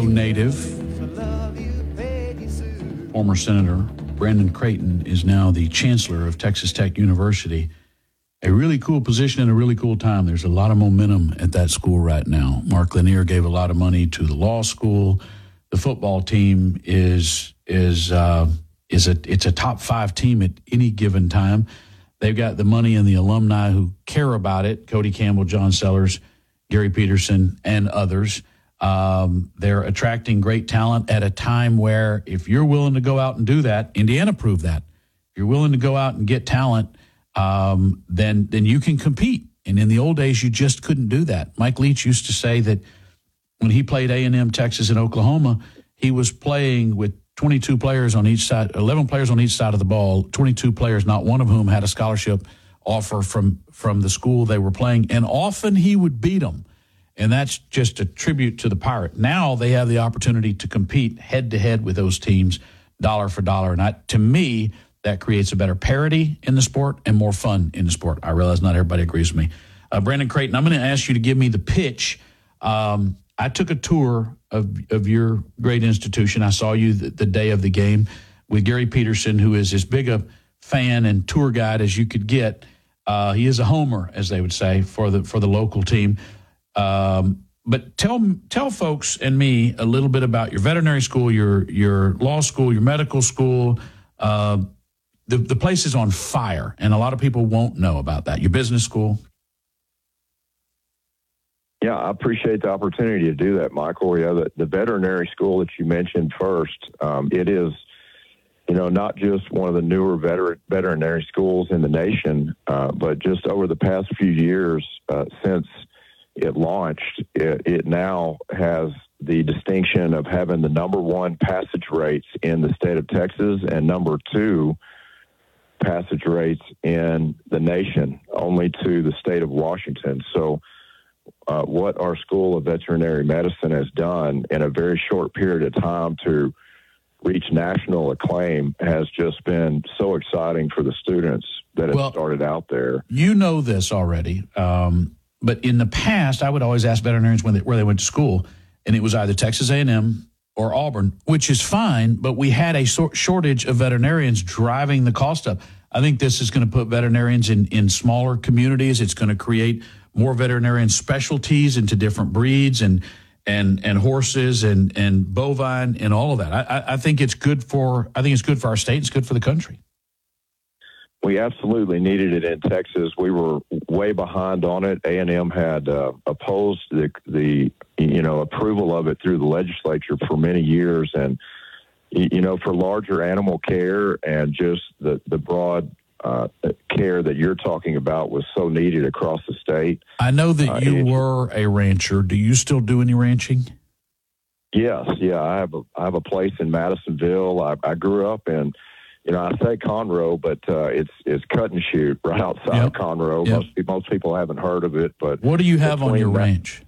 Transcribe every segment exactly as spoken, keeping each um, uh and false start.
Name native, former Senator Brandon Creighton is now the chancellor of Texas Tech University. A really cool position and a really cool time. There's a lot of momentum at that school right now. Mark Lanier gave a lot of money to the law school. The football team is is uh, is a it's a top five team at any given time. They've got the money and the alumni who care about it. Cody Campbell, John Sellers, Gary Peterson, and others. Um, they're attracting great talent at a time where if you're willing to go out and do that, Indiana proved that. If you're willing to go out and get talent, um, then then you can compete. And in the old days, you just couldn't do that. Mike Leach used to say that when he played A and M, Texas, and Oklahoma, he was playing with twenty-two players on each side, eleven players on each side of the ball, twenty-two players, not one of whom had a scholarship offer from, from the school they were playing. And often he would beat them. And that's just a tribute to the Pirate. Now they have the opportunity to compete head-to-head with those teams, dollar for dollar. And I, to me, that creates a better parity in the sport and more fun in the sport. I realize not everybody agrees with me. Uh, Brandon Creighton, I'm going to ask you to give me the pitch. Um, I took a tour of, of your great institution. I saw you the, the day of the game with Gary Peterson, who is as big a fan and tour guide as you could get. Uh, he is a homer, as they would say, for the for the local team. Um, but tell tell folks and me a little bit about your veterinary school, your your law school, your medical school. Uh, the the place is on fire, and a lot of people won't know about that. Your business school. Yeah, I appreciate the opportunity to do that, Michael. Yeah, the, the veterinary school that you mentioned first, um, it is, you know, not just one of the newer veter- veterinary schools in the nation, uh, but just over the past few years uh, since it launched, it, it now has the distinction of having the number one passage rates in the state of Texas and number two passage rates in the nation, only to the state of Washington. So uh, what our School of Veterinary Medicine has done in a very short period of time to reach national acclaim has just been so exciting for the students that have well, started out there. You know this already, um, but in the past, I would always ask veterinarians when they, where they went to school, and it was either Texas A and M or Auburn, which is fine, but we had a so- shortage of veterinarians driving the cost up. I think this is going to put veterinarians in, in smaller communities. It's going to create more veterinarian specialties into different breeds and and and horses and, and bovine and all of that. I, I think it's good for I think it's good for our state. It's good for the country. We absolutely needed it in Texas. We were way behind on it. A and M had uh, opposed the the you know approval of it through the legislature for many years, and you know for larger animal care and just the the broad uh, care that you're talking about was so needed across the state. I know that uh, you were a rancher. Do you still do any ranching? Yes, yeah. I have a I have a place in Madisonville. I, I grew up in. You know, I say Conroe, but uh, it's it's Cut and Shoot right outside yep. of Conroe. Yep. Most most people haven't heard of it, but what do you have on your that, ranch?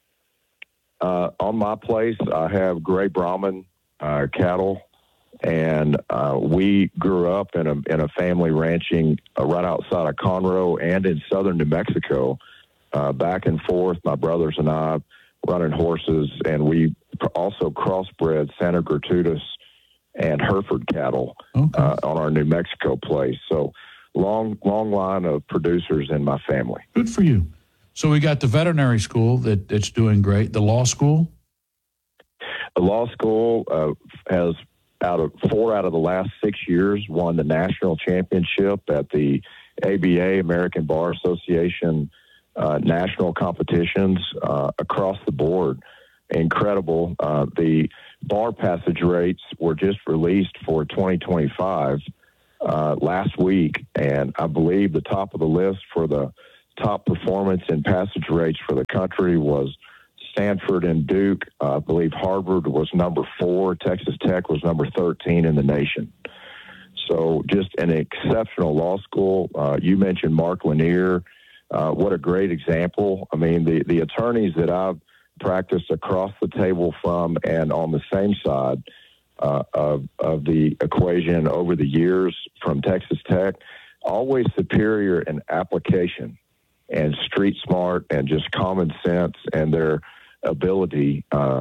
Uh, on my place, I have Gray Brahman uh, cattle, and uh, we grew up in a in a family ranching uh, right outside of Conroe and in southern New Mexico, uh, back and forth. My brothers and I running horses, and we also crossbred Santa Gertrudis and Hereford cattle okay. uh, on our New Mexico place. So long, long line of producers in my family. Good for you. So we got the veterinary school that, that's doing great. The law school? The law school uh, has out of four out of the last six years won the national championship at the A B A, American Bar Association, uh, national competitions uh, across the board. Incredible. Uh, the bar passage rates were just released for twenty twenty-five uh, last week, and I believe the top of the list for the top performance in passage rates for the country was Stanford and Duke. Uh, I believe Harvard was number four. Texas Tech was number thirteen in the nation. So just an exceptional law school. Uh, you mentioned Mark Lanier. Uh, what a great example. I mean, the, the attorneys that I've practiced across the table from and on the same side uh, of, of the equation over the years from Texas Tech, always superior in application and street smart and just common sense and their ability uh, to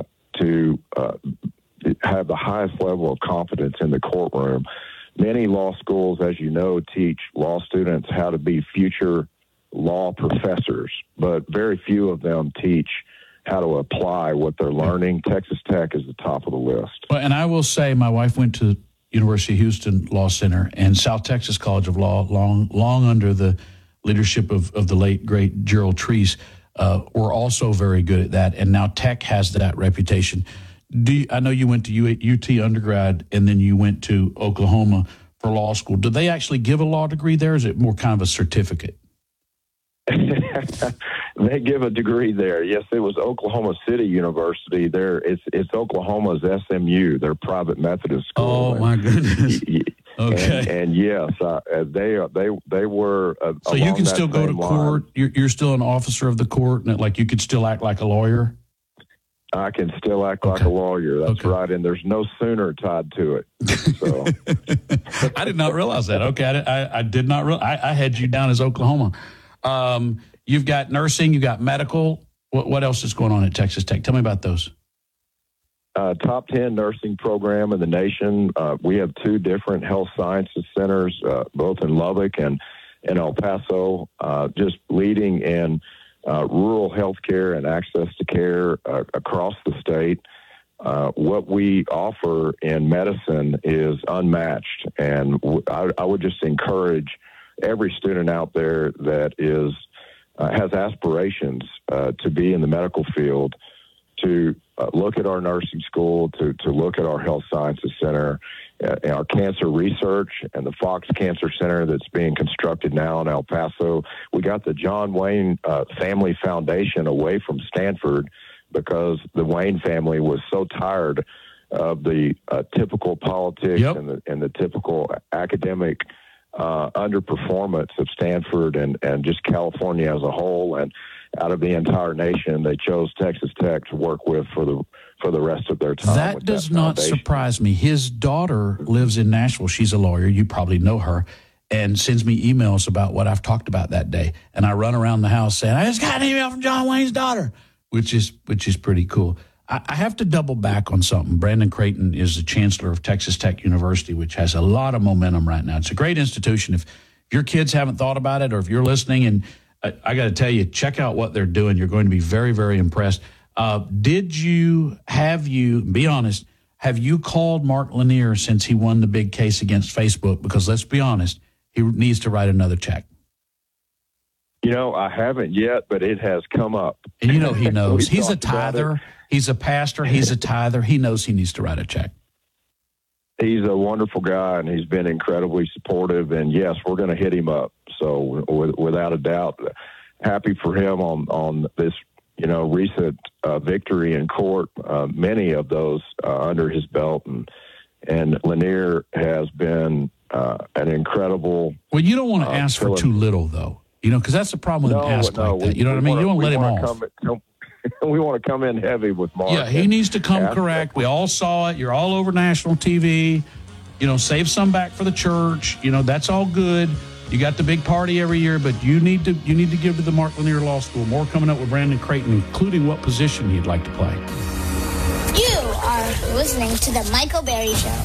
to uh, have the highest level of confidence in the courtroom. Many law schools, as you know, teach law students how to be future law professors, but very few of them teach how to apply what they're learning. Texas Tech is the top of the list. Well, and I will say my wife went to University of Houston Law Center and South Texas College of Law, long long under the leadership of, of the late, great Gerald Treese, uh, were also very good at that. And now Tech has that reputation. Do you, I know you went to U T undergrad and then you went to Oklahoma for law school. Do they actually give a law degree there, or is it more kind of a certificate? They give a degree there. Yes, it was Oklahoma City University. There, it's it's Oklahoma's S M U, their private Methodist school. Oh, my goodness. And, okay. And, and yes, uh, they they they were. Uh, so you can still go to court. Line. You're, you're still an officer of the court, and like you could still act like a lawyer. I can still act okay. like a lawyer. That's okay. right, and there's no sooner tied to it. So. I did not realize that. Okay, I, I, I did not. Re- I, I had you down as Oklahoma. Um, you've got nursing, you've got medical. What, what else is going on at Texas Tech? Tell me about those. Uh, top ten nursing program in the nation. Uh, we have two different health sciences centers, uh, both in Lubbock and in El Paso, uh, just leading in uh, rural health care and access to care uh, across the state. Uh, what we offer in medicine is unmatched, and w- I, I would just encourage every student out there that is uh, has aspirations uh, to be in the medical field to uh, look at our nursing school, to to look at our health sciences center, uh, and our cancer research, and the Fox Cancer Center that's being constructed now in El Paso. We got the John Wayne uh, Family Foundation away from Stanford because the Wayne family was so tired of the uh, typical politics yep. and the and the typical academic uh, underperformance of Stanford and, and just California as a whole, and out of the entire nation, they chose Texas Tech to work with for the for the rest of their time. That does that not surprise me. His daughter lives in Nashville. She's a lawyer. You probably know her, and sends me emails about what I've talked about that day. And I run around the house saying, "I just got an email from John Wayne's daughter," which is which is pretty cool. I, I have to double back on something. Brandon Creighton is the chancellor of Texas Tech University, which has a lot of momentum right now. It's a great institution. If, if your kids haven't thought about it, or if you're listening and I, I got to tell you, check out what they're doing. You're going to be very, very impressed. Uh, did you, have you, be honest, have you called Mark Lanier since he won the big case against Facebook? Because let's be honest, he needs to write another check. You know, I haven't yet, but it has come up. And you know he knows. He's a tither. He's a pastor. He's a tither. He knows he needs to write a check. He's a wonderful guy, and he's been incredibly supportive. And, yes, we're going to hit him up. So, w- without a doubt, happy for him on, on this, you know, recent uh, victory in court. Uh, many of those uh, under his belt. And, and Lanier has been uh, an incredible... Well, you don't want to uh, ask for too little, though. You know, because that's the problem with no, him ask no, like that. We, you know what I mean? Wanna, you don't let him off. Come, come, we want to come in heavy with Mark. Yeah, he needs to come correct. We all saw it. You're all over national T V. You know, save some back for the church. You know, that's all good. You got the big party every year, but you need to you need to give to the Mark Lanier Law School. More coming up with Brandon Creighton, including what position he'd like to play. You are listening to the Michael Berry Show.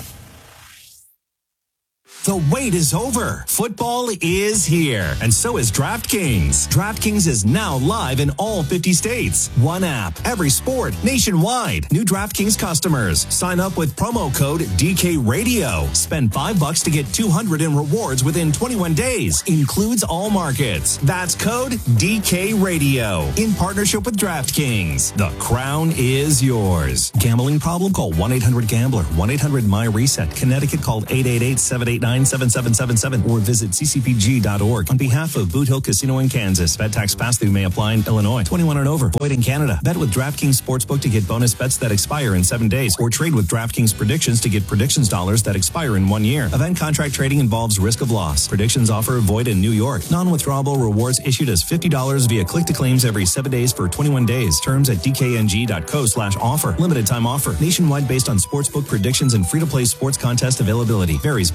The wait is over. Football is here. And so is DraftKings. DraftKings is now live in all fifty states. One app, every sport, nationwide. New DraftKings customers. Sign up with promo code D K Radio. Spend five bucks to get two hundred in rewards within twenty-one days. Includes all markets. That's code D K Radio. In partnership with DraftKings. The crown is yours. Gambling problem? Call one eight hundred gambler. one eight hundred my reset. Connecticut, call eight eight eight, seven eight nine, seven seven seven seven or visit c c p g dot org. On behalf of Boot Hill Casino in Kansas, bet tax pass-through may apply in Illinois. twenty-one and over. Void in Canada. Bet with DraftKings Sportsbook to get bonus bets that expire in seven days, or trade with DraftKings Predictions to get predictions dollars that expire in one year. Event contract trading involves risk of loss. Predictions offer void in New York. Non-withdrawable rewards issued as fifty dollars via click-to-claims every seven days for twenty-one days. Terms at d k n g dot co slash offer. Limited time offer. Nationwide based on sportsbook predictions and free-to-play sports contest availability. Varies by state.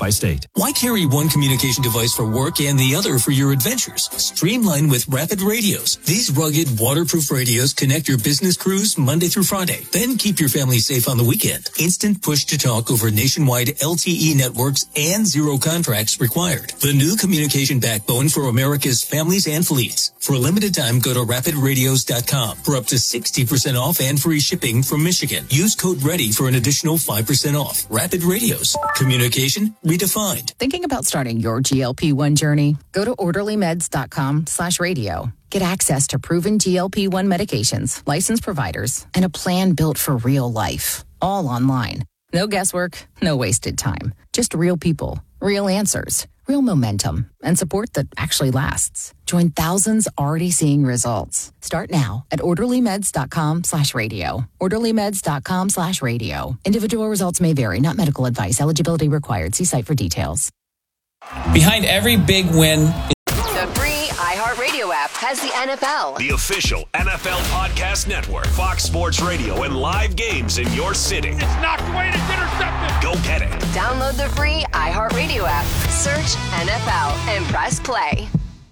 Right. Why carry one communication device for work and the other for your adventures? Streamline with Rapid Radios. These rugged, waterproof radios connect your business crews Monday through Friday. Then keep your family safe on the weekend. Instant push-to-talk over nationwide L T E networks and zero contracts required. The new communication backbone for America's families and fleets. For a limited time, go to rapid radios dot com for up to sixty percent off and free shipping from Michigan. Use code READY for an additional five percent off. Rapid Radios. Communication redefined. Thinking about starting your G L P one journey? Go to orderly meds dot com slash radio. Get access to proven G L P one medications, licensed providers, and a plan built for real life. All online. No guesswork, no wasted time. Just real people, real answers, real momentum, and support that actually lasts. Join thousands already seeing results. Start now at orderly meds dot com slash radio. orderly meds dot com slash radio. Individual results may vary, not medical advice. Eligibility required. See site for details. Behind every big win. The free iHeartRadio app has the N F L. The official N F L podcast network, Fox Sports Radio, and live games in your city. It's knocked away and it's intercepted. Go get it. Download the free iHeartRadio app. Search N F L and press play.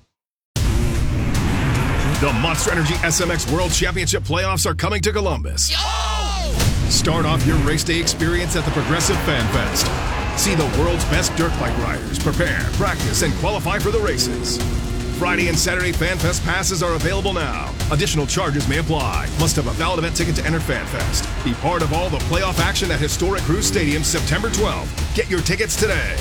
The Monster Energy S M X World Championship playoffs are coming to Columbus. Oh! Start off your race day experience at the Progressive Fan Fest. See the world's best dirt bike riders prepare, practice, and qualify for the races. Friday and Saturday Fan Fest passes are available now. Additional charges may apply. Must have a valid event ticket to enter Fan Fest. Be part of all the playoff action at historic Cruz Stadium September twelfth. Get your tickets today.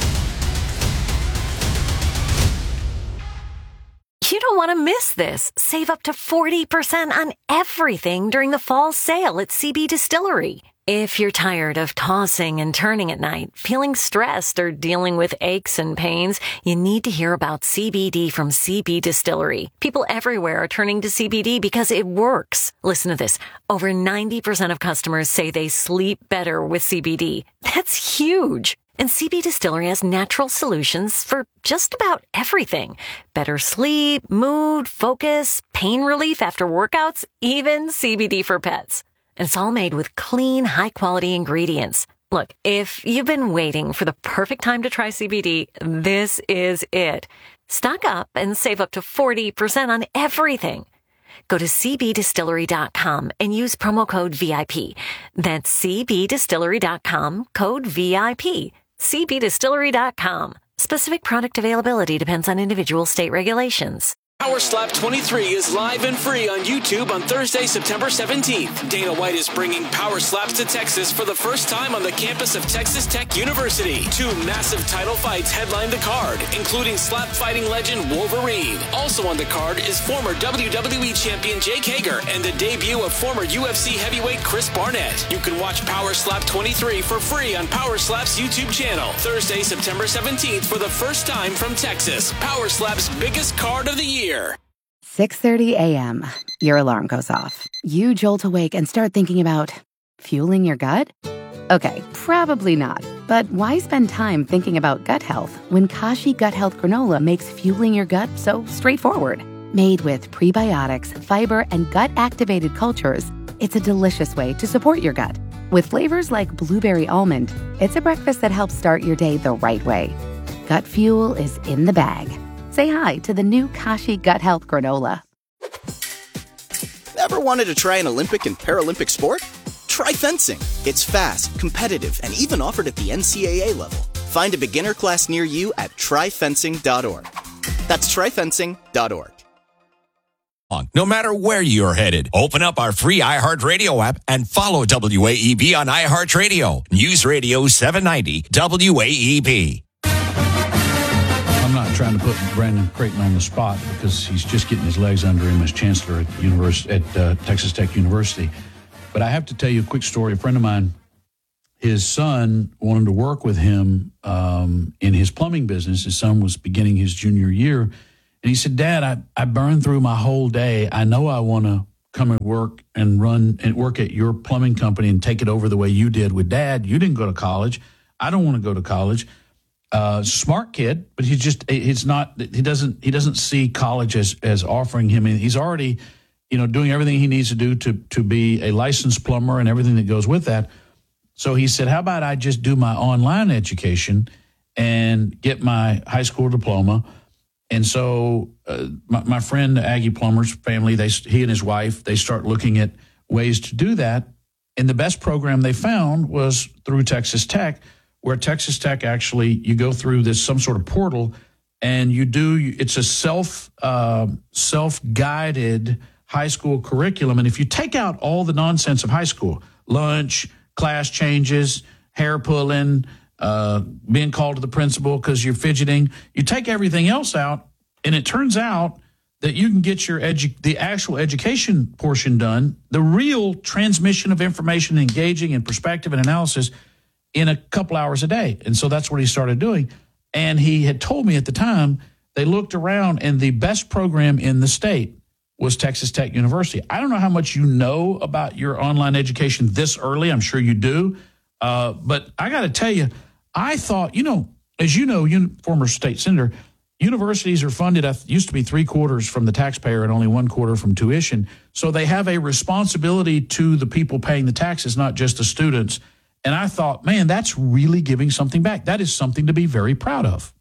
You don't want to miss this. Save up to forty percent on everything during the fall sale at C B Distillery. If you're tired of tossing and turning at night, feeling stressed, or dealing with aches and pains, you need to hear about C B D from C B Distillery. People everywhere are turning to C B D because it works. Listen to this. Over ninety percent of customers say they sleep better with C B D. That's huge. And C B Distillery has natural solutions for just about everything. Better sleep, mood, focus, pain relief after workouts, even C B D for pets. And it's all made with clean, high-quality ingredients. Look, if you've been waiting for the perfect time to try C B D, this is it. Stock up and save up to forty percent on everything. Go to c b distillery dot com and use promo code V I P. That's c b distillery dot com, code V I P. c b distillery dot com. Specific product availability depends on individual state regulations. Power Slap twenty-three is live and free on YouTube on Thursday, September seventeenth. Dana White is bringing Power Slaps to Texas for the first time on the campus of Texas Tech University. Two massive title fights headline the card, including slap fighting legend Wolverine. Also on the card is former W W E champion Jake Hager and the debut of former U F C heavyweight Chris Barnett. You can watch Power Slap twenty-three for free on Power Slap's YouTube channel. Thursday, September seventeenth for the first time from Texas. Power Slap's biggest card of the year. six thirty a.m. Your alarm goes off. You jolt awake and start thinking about fueling your gut? Okay, probably not. But why spend time thinking about gut health when Kashi Gut Health Granola makes fueling your gut so straightforward? Made with prebiotics, fiber, and gut-activated cultures, it's a delicious way to support your gut. With flavors like blueberry almond, it's a breakfast that helps start your day the right way. Gut fuel is in the bag. Say hi to the new Kashi Gut Health Granola. Ever wanted to try an Olympic and Paralympic sport? Try fencing. It's fast, competitive, and even offered at the N C A A level. Find a beginner class near you at try fencing dot org. That's try fencing dot org. No matter where you're headed, open up our free iHeartRadio app and follow W A E B on iHeartRadio. News Radio seven ninety W A E B. I'm not trying to put Brandon Creighton on the spot because he's just getting his legs under him as chancellor at, univers- at uh, Texas Tech University. But I have to tell you a quick story. A friend of mine, his son wanted to work with him um, in his plumbing business. His son was beginning his junior year. And he said, Dad, I, I burned through my whole day. I know I want to come and work and run and work at your plumbing company and take it over the way you did with Dad. You didn't go to college. I don't want to go to college. Uh, smart kid, but he's just, he's not, he doesn't, he doesn't see college as, as offering him. He's already, you know, doing everything he needs to do to, to be a licensed plumber and everything that goes with that. So he said, how about I just do my online education and get my high school diploma. And so uh, my, my friend, the Aggie Plummer's family, they he and his wife, they start looking at ways to do that. And the best program they found was through Texas Tech, where Texas Tech actually, you go through this some sort of portal, and you do, it's a self, uh, self-guided high school curriculum. And if you take out all the nonsense of high school, lunch, class changes, hair pulling, uh, being called to the principal because you're fidgeting, you take everything else out, and it turns out that you can get your edu- the actual education portion done, the real transmission of information, engaging in perspective and analysis in a couple hours a day. And so that's what he started doing. And he had told me at the time, they looked around and the best program in the state was Texas Tech University. I don't know how much you know about your online education this early. I'm sure you do. Uh, but I got to tell you, I thought, you know, as you know, you former state senator, universities are funded, it used to be three quarters from the taxpayer and only one quarter from tuition. So they have a responsibility to the people paying the taxes, not just the students. And I thought, man, that's really giving something back. That is something to be very proud of.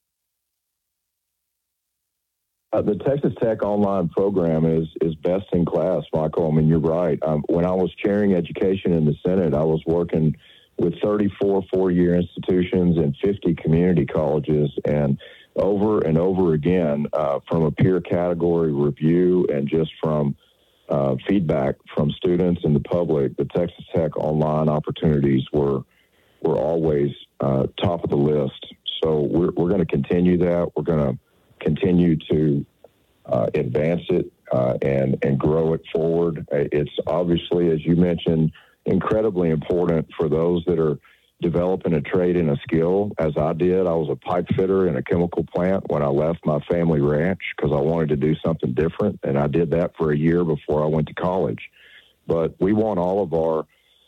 Uh, the Texas Tech online program is is best in class, Michael. I mean, you're right. Um, when I was chairing education in the Senate, I was working with thirty-four four-year institutions and fifty community colleges, and over and over again, uh, from a peer category review and just from uh, feedback from students and the public, the Texas Tech online opportunities were were always uh, top of the list. So we're we're going to continue that. We're going to continue to uh, advance it uh, and and grow it forward. It's obviously, as you mentioned, incredibly important for those that are developing a trade and a skill, as I did. I was a pipe fitter in a chemical plant when I left my family ranch because I wanted to do something different, and I did that for a year before I went to college. But we want all of our,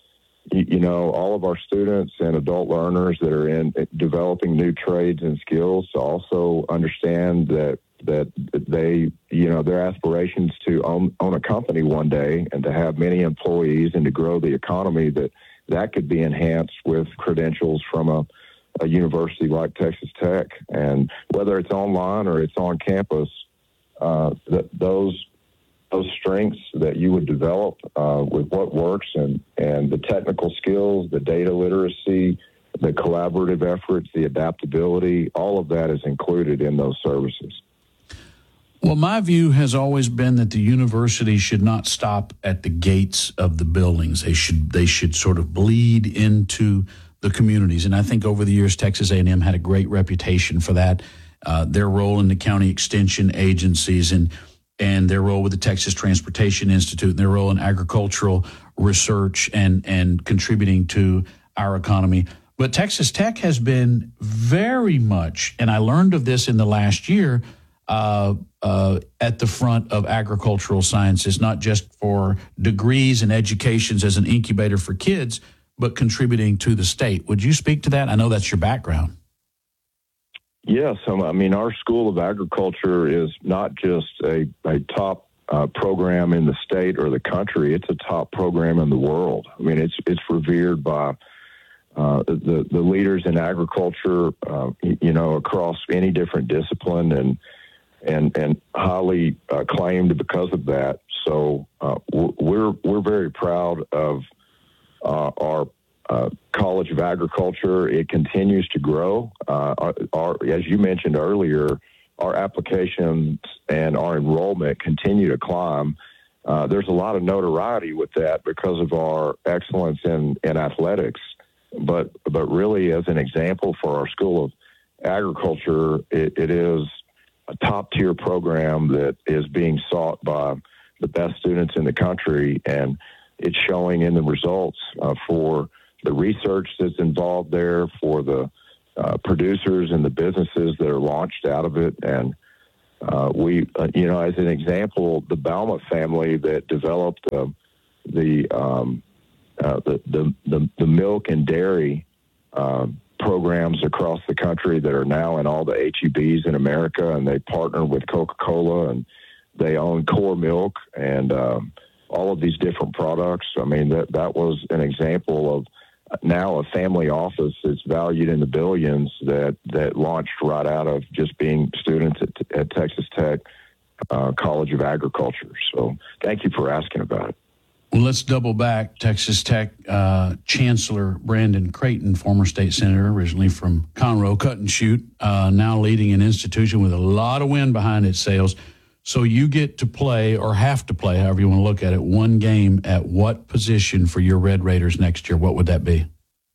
you know, all of our students and adult learners that are in developing new trades and skills to also understand that that they, you know, their aspirations to own, own a company one day and to have many employees and to grow the economy, that that could be enhanced with credentials from a, a university like Texas Tech. And whether it's online or it's on campus, uh, that those those strengths that you would develop uh, with what works and, and the technical skills, the data literacy, the collaborative efforts, the adaptability, all of that is included in those services. Well, my view has always been that the university should not stop at the gates of the buildings. They should they should sort of bleed into the communities. And I think over the years, Texas A and M had a great reputation for that. Uh, their role in the county extension agencies and and their role with the Texas Transportation Institute, and their role in agricultural research and and contributing to our economy. But Texas Tech has been very much, and I learned of this in the last year, Uh, uh, at the front of agricultural sciences, not just for degrees and educations as an incubator for kids, but contributing to the state. Would you speak to that? I know that's your background. Yes. I mean, our School of Agriculture is not just a, a top uh, program in the state or the country. It's a top program in the world. I mean, it's it's revered by uh, the, the leaders in agriculture, uh, you know, across any different discipline, and and and highly uh, claimed because of that. So uh, we're we're very proud of uh, our uh, College of Agriculture. It continues to grow. Uh, our, our, as you mentioned earlier, our applications and our enrollment continue to climb. Uh, there's a lot of notoriety with that because of our excellence in, in athletics. But but really, as an example for our School of Agriculture, it, it is a top-tier program that is being sought by the best students in the country, and it's showing in the results uh, for the research that's involved there, for the uh, producers and the businesses that are launched out of it. And uh, we, uh, you know, as an example, the Bauma family that developed uh, the, um, uh, the, the the the milk and dairy uh, programs across the country that are now in all the H E Bs in America, and they partner with Coca-Cola, and they own Core Milk and um, all of these different products. I mean, that that was an example of now a family office that's valued in the billions that, that launched right out of just being students at, at Texas Tech uh, College of Agriculture. So thank you for asking about it. Well, let's double back. Texas Tech uh, Chancellor Brandon Creighton, former state senator, originally from Conroe, cut and shoot, uh, now leading an institution with a lot of wind behind its sails. So you get to play, or have to play, however you want to look at it, one game at what position for your Red Raiders next year? What would that be?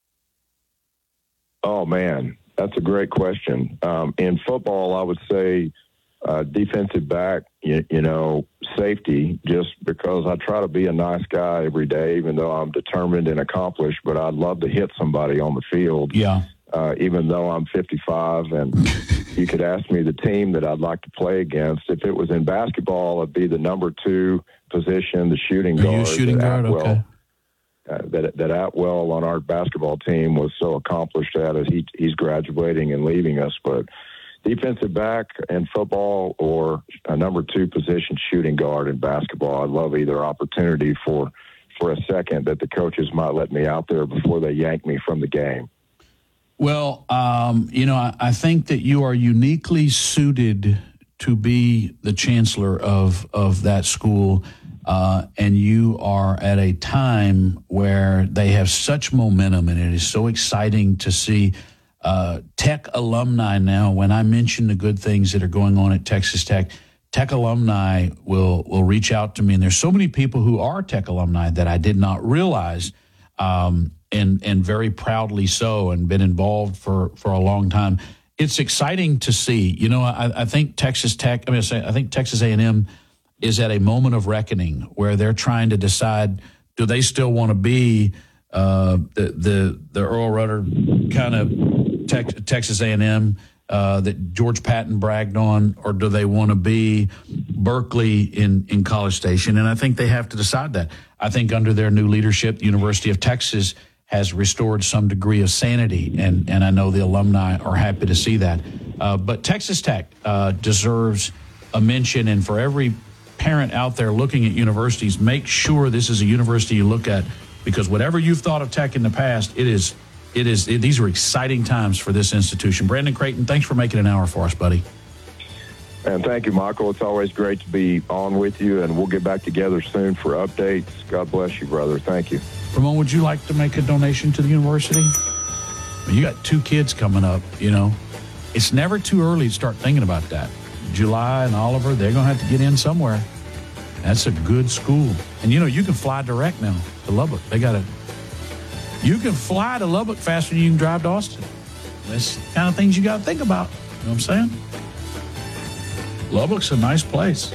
Oh, man, that's a great question. Um, in football, I would say uh, defensive back, you, you know, safety, just because I try to be a nice guy every day, even though I'm determined and accomplished, but I'd love to hit somebody on the field. Yeah. Uh, even though I'm fifty-five, and you could ask me the team that I'd like to play against. If it was in basketball, it'd be the number two position, the shooting Are guard. you a shooting guard? Atwell, Okay. Uh, that that Atwell on our basketball team was so accomplished at it. He he's graduating and leaving us, but defensive back in football or a number two position shooting guard in basketball. I'd love either opportunity for for a second that the coaches might let me out there before they yank me from the game. Well, um, you know, I, I think that you are uniquely suited to be the chancellor of of that school, uh, and you are at a time where they have such momentum, and it is so exciting to see uh, Tech alumni now. When I mention the good things that are going on at Texas Tech, Tech alumni will will reach out to me, and there's so many people who are Tech alumni that I did not realize. Um, and and very proudly so, and been involved for, for a long time. It's exciting to see. You know, I, I think Texas Tech, I mean, I think Texas A and M is at a moment of reckoning where they're trying to decide, do they still want to be uh, the, the the Earl Rudder kind of tech, Texas A and M uh, that George Patton bragged on, or do they want to be Berkeley in, in College Station? And I think they have to decide that. I think under their new leadership, the University of Texas has restored some degree of sanity, and, and I know the alumni are happy to see that. Uh, but Texas Tech uh, deserves a mention, and for every parent out there looking at universities, make sure this is a university you look at, because whatever you've thought of Tech in the past, it is, it is. It, these are exciting times for this institution. Brandon Creighton, thanks for making an hour for us, buddy. And thank you, Michael. It's always great to be on with you, and we'll get back together soon for updates. God bless you, brother. Thank you. Ramon, would you like to make a donation to the university? Well, you got two kids coming up, you know. It's never too early to start thinking about that. July and Oliver, they're going to have to get in somewhere. That's a good school. And, you know, you can fly direct now to Lubbock. They got a, you can fly to Lubbock faster than you can drive to Austin. That's the kind of things you got to think about. You know what I'm saying? Lubbock's a nice place.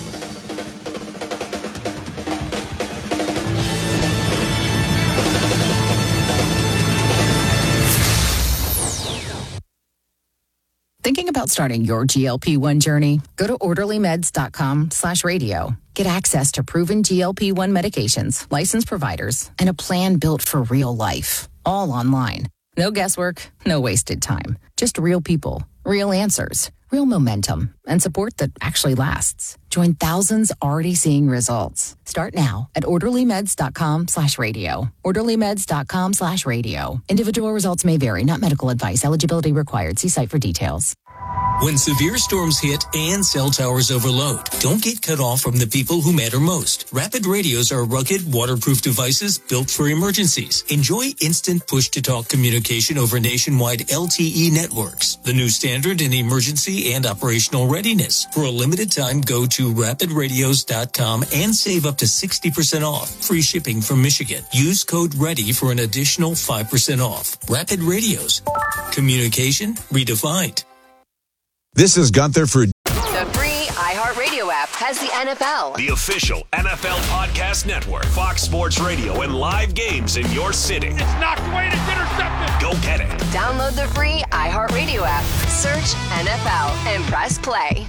Thinking about starting your G L P one journey? Go to orderlymeds.com slash radio. Get access to proven G L P one medications, licensed providers, and a plan built for real life. All online. No guesswork, no wasted time. Just real people, real answers, real momentum, and support that actually lasts. Join thousands already seeing results. Start now at orderlymeds.com slash radio. orderlymeds.com slash radio. Individual results may vary, not medical advice. Eligibility required. See site for details. When severe storms hit and cell towers overload, don't get cut off from the people who matter most. Rapid radios are rugged, waterproof devices built for emergencies. Enjoy instant push-to-talk communication over nationwide L T E networks, the new standard in emergency and operational readiness. For a limited time, go to rapid radios dot com and save up to sixty percent off. Free shipping from Michigan. Use code READY for an additional five percent off. Rapid Radios. Communication redefined. This is Gunther for The free iHeartRadio app has the N F L, the official N F L podcast network, Fox Sports Radio, and live games in your city. It's knocked away and it's intercepted. Go get it. Download the free iHeartRadio app, search N F L, and press play.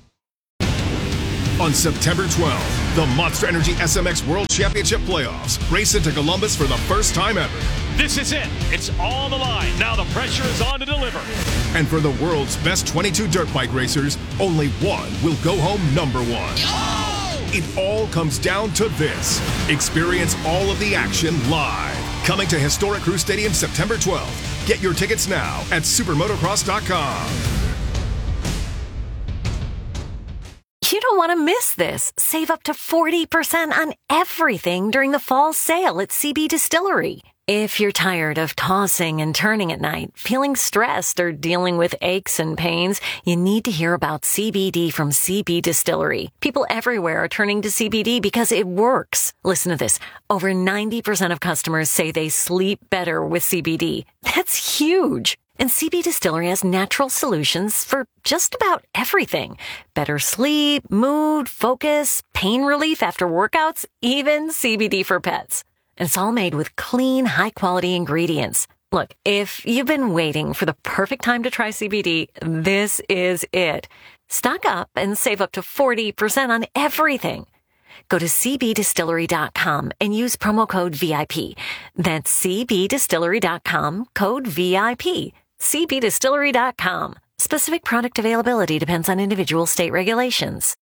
On September twelfth, the Monster Energy S M X World Championship Playoffs race into Columbus for the first time ever. This is it. It's on the line. Now the pressure is on to deliver. And for the world's best twenty-two dirt bike racers, only one will go home number one. Oh! It all comes down to this. Experience all of the action live. Coming to historic Crew Stadium September twelfth. Get your tickets now at supermotocross dot com. You don't want to miss this. Save up to forty percent on everything during the fall sale at C B Distillery. If you're tired of tossing and turning at night, feeling stressed, or dealing with aches and pains, you need to hear about C B D from C B Distillery. People everywhere are turning to C B D because it works. Listen to this. Over ninety percent of customers say they sleep better with C B D. That's huge. And C B Distillery has natural solutions for just about everything. Better sleep, mood, focus, pain relief after workouts, even C B D for pets. And it's all made with clean, high-quality ingredients. Look, if you've been waiting for the perfect time to try C B D, this is it. Stock up and save up to forty percent on everything. Go to c b distillery dot com and use promo code V I P. That's c b distillery dot com, code V I P. c b distillery dot com. Specific product availability depends on individual state regulations.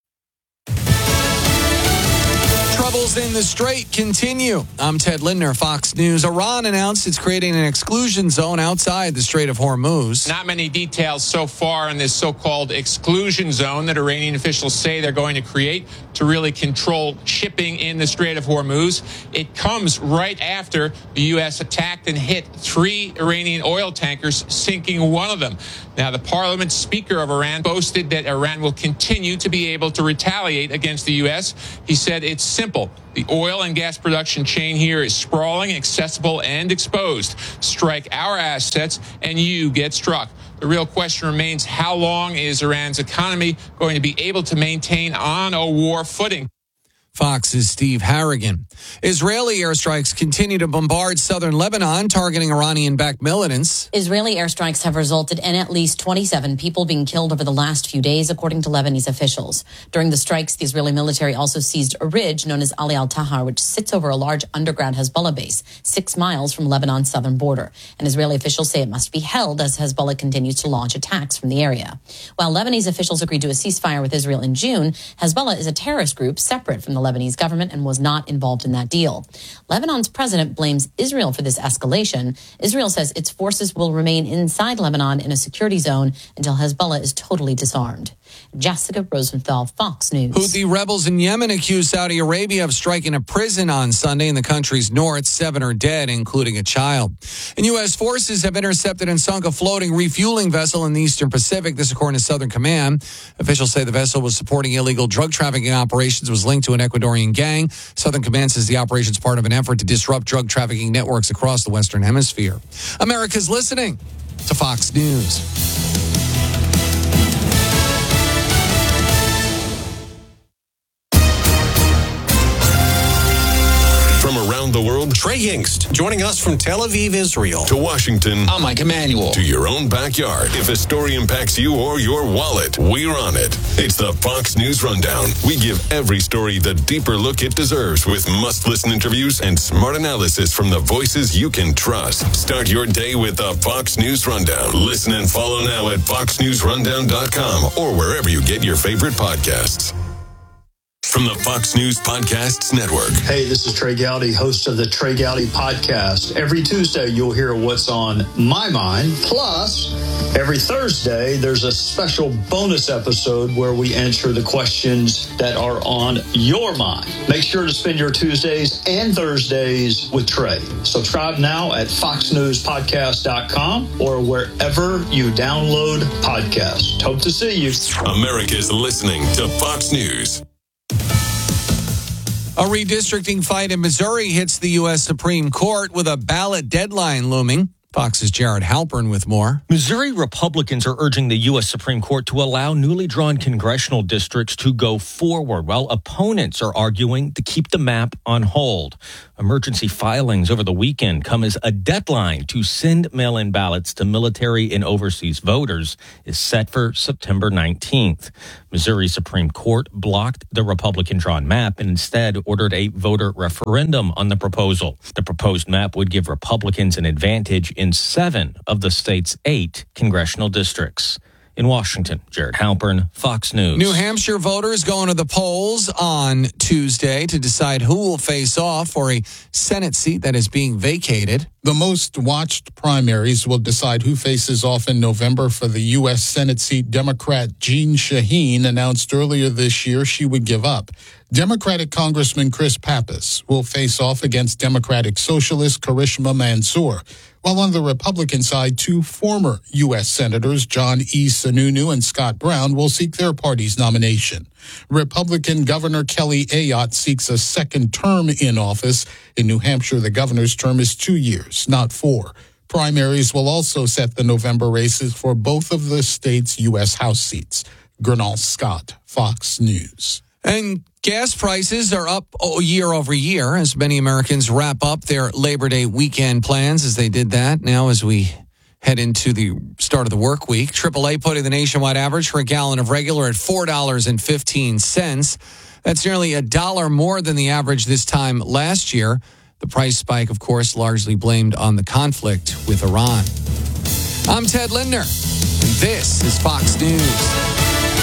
Troubles in the Strait continue. I'm Ted Lindner, Fox News. Iran announced it's creating an exclusion zone outside the Strait of Hormuz. Not many details so far on this so-called exclusion zone that Iranian officials say they're going to create to really control shipping in the Strait of Hormuz. It comes right after the U S attacked and hit three Iranian oil tankers, sinking one of them. Now, the parliament speaker of Iran boasted that Iran will continue to be able to retaliate against the U S. He said it's simple. The oil and gas production chain here is sprawling, accessible, and exposed. Strike our assets, and you get struck. The real question remains, how long is Iran's economy going to be able to maintain on a war footing? Fox's Steve Harrigan. Israeli airstrikes continue to bombard southern Lebanon, targeting Iranian-backed militants. Israeli airstrikes have resulted in at least twenty-seven people being killed over the last few days, according to Lebanese officials. During the strikes, the Israeli military also seized a ridge known as Ali al-Tahar, which sits over a large underground Hezbollah base, six miles from Lebanon's southern border. And Israeli officials say it must be held as Hezbollah continues to launch attacks from the area. While Lebanese officials agreed to a ceasefire with Israel in June, Hezbollah is a terrorist group separate from the Lebanese government and was not involved in that deal. Lebanon's president blames Israel for this escalation. Israel says its forces will remain inside Lebanon in a security zone until Hezbollah is totally disarmed. Jessica Rosenthal, Fox News. Houthi rebels in Yemen accused Saudi Arabia of striking a prison on Sunday in the country's north. Seven are dead, including a child. And U S forces have intercepted and sunk a floating refueling vessel in the Eastern Pacific. This according to Southern Command. Officials say the vessel was supporting illegal drug trafficking operations, was linked to an Ecuadorian gang. Southern Command says the operation is part of an effort to disrupt drug trafficking networks across the Western Hemisphere. America's listening to Fox News. From around the world, Trey Yingst, joining us from Tel Aviv, Israel. To Washington. I'm Mike Emanuel. To your own backyard. If a story impacts you or your wallet, we're on it. It's the Fox News Rundown. We give every story the deeper look it deserves with must-listen interviews and smart analysis from the voices you can trust. Start your day with the Fox News Rundown. Listen and follow now at fox news rundown dot com or wherever you get your favorite podcasts. From the Fox News Podcasts Network. Hey, this is Trey Gowdy, host of the Trey Gowdy Podcast. Every Tuesday, you'll hear what's on my mind. Plus, every Thursday, there's a special bonus episode where we answer the questions that are on your mind. Make sure to spend your Tuesdays and Thursdays with Trey. Subscribe now at fox news podcast dot com or wherever you download podcasts. Hope to see you. America's listening to Fox News. A redistricting fight in Missouri hits the U S Supreme Court with a ballot deadline looming. Fox's Jared Halpern with more. Missouri Republicans are urging the U S Supreme Court to allow newly drawn congressional districts to go forward, while opponents are arguing to keep the map on hold. Emergency filings over the weekend come as a deadline to send mail-in ballots to military and overseas voters is set for September nineteenth. Missouri Supreme Court blocked the Republican-drawn map and instead ordered a voter referendum on the proposal. The proposed map would give Republicans an advantage in seven of the state's eight congressional districts. In Washington, Jared Halpern, Fox News. New Hampshire voters going to the polls on Tuesday to decide who will face off for a Senate seat that is being vacated. The most watched primaries will decide who faces off in November for the U S Senate seat Democrat Jeanne Shaheen announced earlier this year she would give up. Democratic Congressman Chris Pappas will face off against Democratic Socialist Karishma Mansour. While on the Republican side, two former U S Senators, John E. Sununu and Scott Brown, will seek their party's nomination. Republican Governor Kelly Ayotte seeks a second term in office. In New Hampshire, the governor's term is two years, not four. Primaries will also set the November races for both of the state's U S House seats. Gernal Scott, Fox News. And gas prices are up year over year as many Americans wrap up their Labor Day weekend plans as they did that. Now as we head into the start of the work week, triple A putting the nationwide average for a gallon of regular at four dollars and fifteen cents. That's nearly a dollar more than the average this time last year. The price spike, of course, largely blamed on the conflict with Iran. I'm Ted Lindner, and this is Fox News.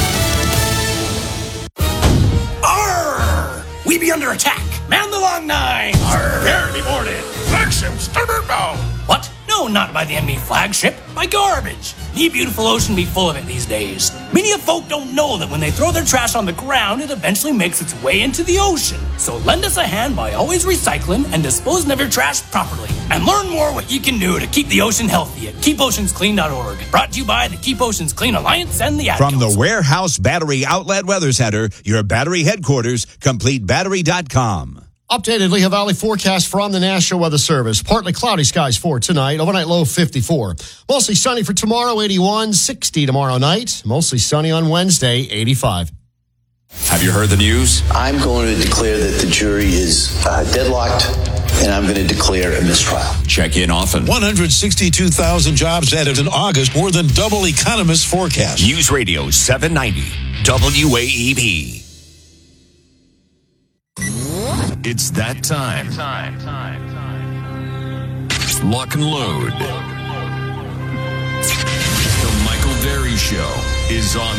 Arr! We be under attack. Man the long nine. Arr! Prepare to be boarded. Flagship starboard bow. What? No, not by the enemy flagship. By garbage. The beautiful ocean be full of it these days. Many of folk don't know that when they throw their trash on the ground, it eventually makes its way into the ocean. So lend us a hand by always recycling and disposing of your trash properly. And learn more what you can do to keep the ocean healthy at keep oceans clean dot org. Brought to you by the Keep Oceans Clean Alliance and the Ad From Council. the Warehouse Battery Outlet Weather Center, your battery headquarters, complete battery dot com. Updated Lehigh Valley forecast from the National Weather Service. Partly cloudy skies for tonight. Overnight low fifty-four. Mostly sunny for tomorrow, eighty-one. sixty tomorrow night. Mostly sunny on Wednesday, eighty-five. Have you heard the news? I'm going to declare that the jury is uh, deadlocked, and I'm going to declare a mistrial. Check in often. one hundred sixty-two thousand jobs added in August, more than double economists' forecast. News Radio seven ninety, W A E B. It's that time. time, time, time. Lock and load. The Michael Berry Show is on